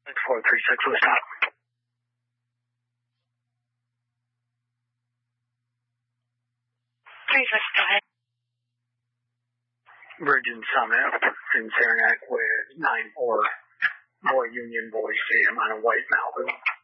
436 was stop. Go ahead. Virgin Summit in Saranac with 94 Boy Union Boy Stadium on a white Malibu.